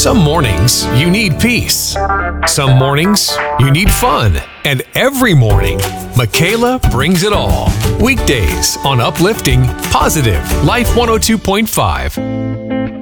Some mornings you need peace. Some mornings you need fun. And every morning, Michaela brings it all. Weekdays on Uplifting Positive Life 102.5.